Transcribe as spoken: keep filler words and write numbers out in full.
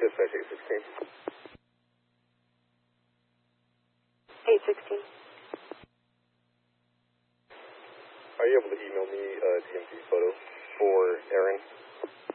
Dispatch eight sixteen. eight sixteen. Are you able to email me a T M Z photo for Aaron?